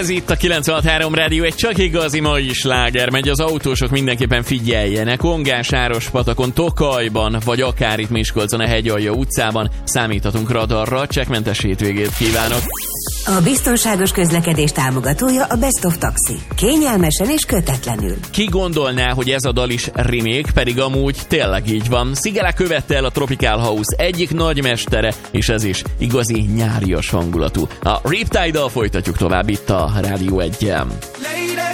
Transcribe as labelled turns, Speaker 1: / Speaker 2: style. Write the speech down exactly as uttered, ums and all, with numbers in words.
Speaker 1: Ez itt a kilencvenhat három Rádió, egy csak igazi mai sláger megy, az autósok mindenképpen figyeljenek. Ongás, Árospatakon, Tokajban, vagy akár itt Miskolcon a Hegyalja utcában számíthatunk radarra. Csekkmentes hétvégét kívánok!
Speaker 2: A biztonságos közlekedés támogatója a Best of Taxi. Kényelmesen és kötetlenül.
Speaker 1: Ki gondolná, hogy ez a dal is remake, pedig amúgy tényleg így van. Sigala követte el a Tropical House egyik nagymestere, és ez is igazi nyárias hangulatú. A Riptide-dal folytatjuk tovább itt a Rádió egyen.